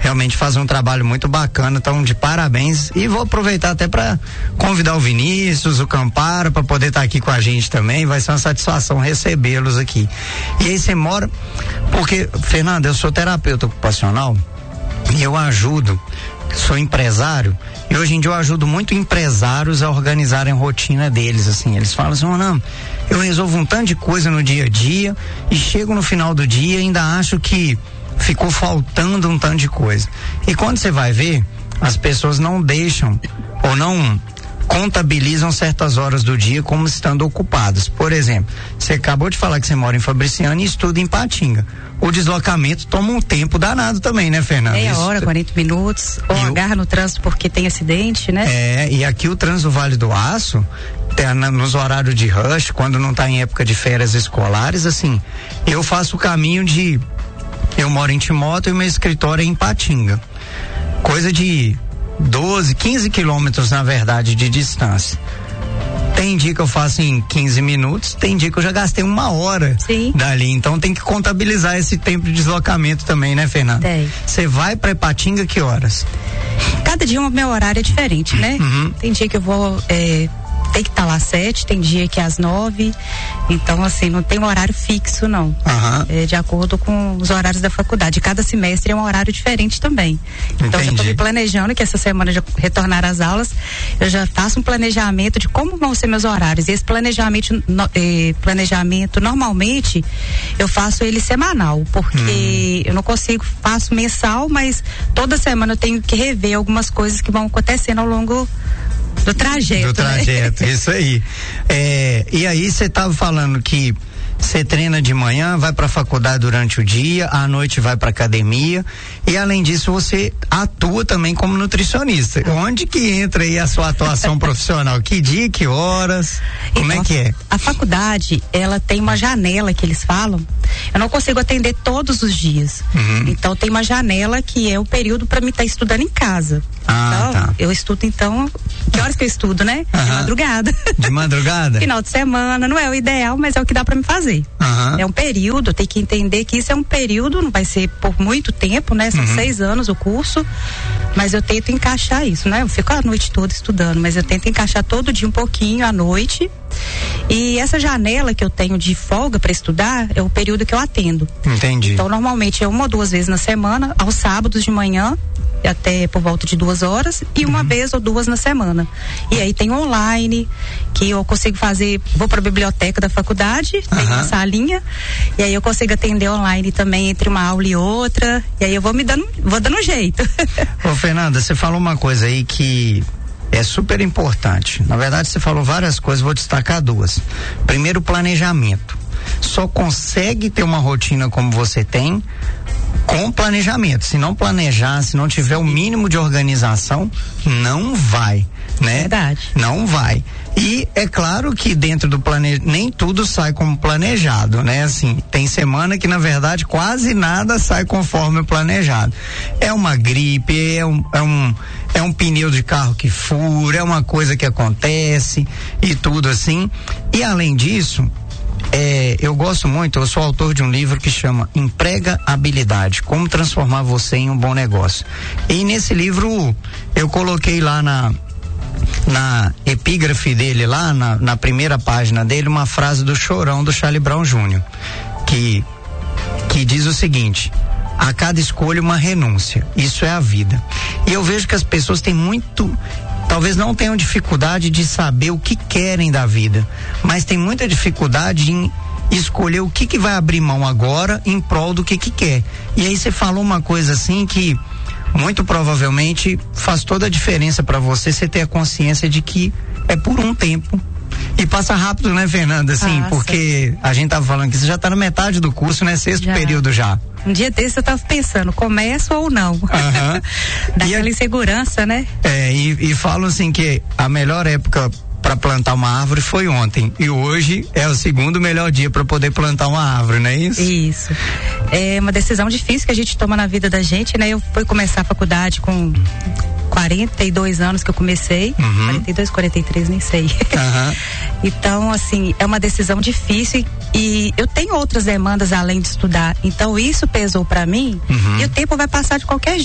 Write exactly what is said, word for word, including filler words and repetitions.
realmente faz um trabalho muito bacana, então de parabéns, e vou aproveitar até para convidar o Vinícius, o Camparo, para poder estar tá aqui com a gente também, vai ser uma satisfação recebê-los aqui. E aí você mora, porque, Fernanda, eu sou terapeuta ocupacional e eu ajudo, sou empresário, e hoje em dia eu ajudo muito empresários a organizarem a rotina deles, assim, eles falam assim, oh, não, eu resolvo um tanto de coisa no dia a dia e chego no final do dia e ainda acho que ficou faltando um tanto de coisa. E quando você vai ver, as pessoas não deixam ou não contabilizam certas horas do dia como estando ocupadas. Por exemplo, você acabou de falar que você mora em Fabriciana e estuda em Patinga. O deslocamento toma um tempo danado também, né, Fernanda? Meia hora, quarenta minutos, ou e agarra o... no trânsito porque tem acidente, né? É, e aqui o trânsito do Vale do Aço, tem, nos horários de rush, quando não está em época de férias escolares, assim, eu faço o caminho de, eu moro em Timóteo e meu escritório é em Patinga. Coisa de doze, quinze quilômetros, na verdade, de distância. Tem dia que eu faço em quinze minutos, tem dia que eu já gastei uma hora Sim. dali. Então tem que contabilizar esse tempo de deslocamento também, né, Fernanda? Tem. Você vai pra Ipatinga que horas? Cada dia o meu horário é diferente, né? Uhum. Tem dia que eu vou. É... tem que estar lá às sete, tem dia que é às nove, então assim, não tem um horário fixo não, uhum. é de acordo com os horários da faculdade, cada semestre é um horário diferente também. Então Entendi. eu já tô me planejando que essa semana já retornar às aulas, eu já faço um planejamento de como vão ser meus horários, e esse planejamento, no, eh, planejamento normalmente eu faço ele semanal, porque hum. eu não consigo, faço mensal, mas toda semana eu tenho que rever algumas coisas que vão acontecendo ao longo do trajeto. Do trajeto, né? Isso aí. É, e aí você estava falando que você treina de manhã, vai para a faculdade durante o dia, à noite vai para academia, e além disso você atua também como nutricionista. Onde que entra aí a sua atuação profissional? Que dia, que horas? Como então, é que é? A faculdade, ela tem uma janela que eles falam. Eu não consigo atender todos os dias. Uhum. Então tem uma janela que é o período para mim estar tá estudando em casa. Ah, então, tá. Eu estudo então, que horas que eu estudo, né? Uhum. De madrugada. De madrugada? Final de semana, não é o ideal, mas é o que dá para me fazer. Uhum. É um período, tem que entender que isso é um período, não vai ser por muito tempo, né? São uhum. seis anos o curso, mas eu tento encaixar isso, né? Eu fico a noite toda estudando, mas eu tento encaixar todo dia um pouquinho à noite. E essa janela que eu tenho de folga para estudar é o período que eu atendo. Entendi. Então, normalmente é uma ou duas vezes na semana, aos sábados de manhã, até por volta de duas horas, e uma uhum. vez ou duas na semana. E aí tem online, que eu consigo fazer, vou para a biblioteca da faculdade, tem uhum. uma salinha, e aí eu consigo atender online também entre uma aula e outra, e aí eu vou me dando, vou dando jeito. Ô, Fernanda, você falou uma coisa aí que é super importante. Na verdade, você falou várias coisas, vou destacar duas. Primeiro, planejamento. Só consegue ter uma rotina como você tem com planejamento. Se não planejar, se não tiver o mínimo de organização, não vai, né? Verdade. Não vai. E é claro que dentro do planejamento, nem tudo sai como planejado, né? Assim, tem semana que na verdade quase nada sai conforme o planejado. É uma gripe, é um, é um, é um pneu de carro que fura, é uma coisa que acontece e tudo assim. E além disso, É, eu gosto muito, eu sou autor de um livro que chama Emprega Habilidade, como transformar você em um bom negócio. E nesse livro eu coloquei lá na na epígrafe dele, lá na, na primeira página dele, uma frase do Chorão do Charlie Brown Júnior, que que diz o seguinte: a cada escolha uma renúncia, isso é a vida. E eu vejo que as pessoas têm muito, talvez não tenham dificuldade de saber o que querem da vida, mas tem muita dificuldade em escolher o que que vai abrir mão agora em prol do que que quer. E aí você falou uma coisa assim que muito provavelmente faz toda a diferença para você, você ter a consciência de que é por um tempo. E passa rápido, né, Fernanda? Assim, passa. Porque a gente tava falando que você já tá na metade do curso, né? Sexto já. período já. Um dia desse eu tava pensando, começo ou não? Uhum. Daquela insegurança, né? É, e, e falam assim que a melhor época para plantar uma árvore foi ontem, e hoje é o segundo melhor dia para poder plantar uma árvore, não é isso? Isso. É uma decisão difícil que a gente toma na vida da gente, né? Eu fui começar a faculdade com quarenta e dois anos que eu comecei, uhum. quarenta e dois, quarenta e três, nem sei. Uhum. Então, assim, é uma decisão difícil e eu tenho outras demandas além de estudar, então isso pesou para mim, uhum. e o tempo vai passar de qualquer jeito.